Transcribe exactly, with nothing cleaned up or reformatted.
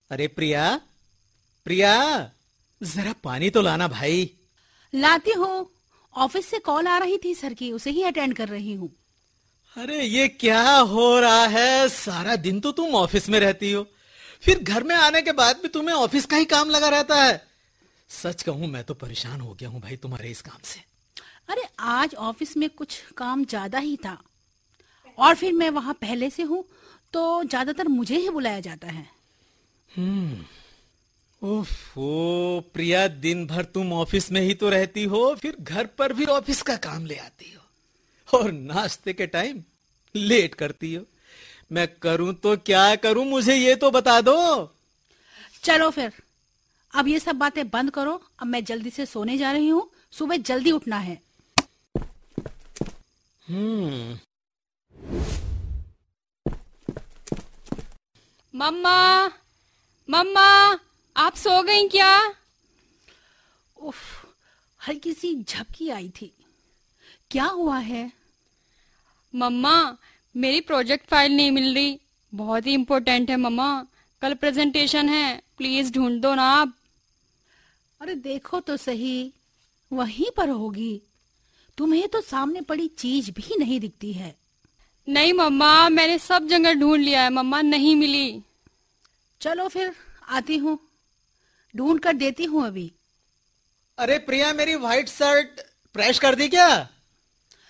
अरे प्रिया, प्रिया, जरा पानी तो लाना भाई। लाती हूँ। ऑफिस से कॉल आ रही थी सर की, उसे ही अटेंड कर रही हूँ। अरे ये क्या हो रहा है? सारा दिन तो तुम ऑफिस में रहती हो, फिर घर में आने के बाद भी तुम्हें ऑफिस का ही काम लगा रहता है। सच कहूं मैं तो परेशान हो गया हूं भाई तुम्हारे इस काम से। अरे आज ऑफिस में कुछ काम ज्यादा ही था, और फिर मैं वहाँ पहले से हूँ तो ज्यादातर मुझे ही बुलाया जाता है। हम्म ओफो प्रिया, दिन भर तुम ऑफिस में ही तो रहती हो, फिर घर पर भी ऑफिस का काम ले आती हो, और नाश्ते के टाइम लेट करती हो। मैं करूं तो क्या करूं, मुझे ये तो बता दो। चलो फिर, अब ये सब बातें बंद करो। अब मैं जल्दी से सोने जा रही हूँ, सुबह जल्दी उठना है। हम्म मम्मा, मम्मा, आप सो गई क्या? उफ, हल्की सी झपकी आई थी। क्या हुआ है? मम्मा, मेरी प्रोजेक्ट फाइल नहीं मिल रही। बहुत ही इम्पोर्टेंट है मम्मा, कल प्रेजेंटेशन है, प्लीज ढूंढ दो ना आप। अरे देखो तो सही, वहीं पर होगी। तुम्हें तो सामने पड़ी चीज भी नहीं दिखती है। नहीं मम्मा, मैंने सब जगह ढूंढ लिया है मम्मा, नहीं मिली। चलो फिर आती हूँ, ढूंढ कर देती हूँ अभी। अरे प्रिया, मेरी व्हाइट शर्ट प्रेस कर दी क्या?